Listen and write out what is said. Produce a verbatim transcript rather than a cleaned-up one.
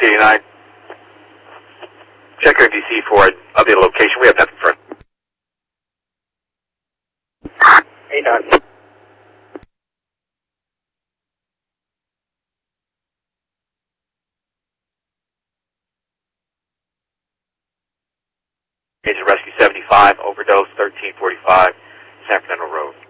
Rescue eighty-nine. Check your D C for an updated location. We have nothing for it. eighty-nine. Agent Rescue seventy-five, overdose, thirteen forty-five, San Fernando Road.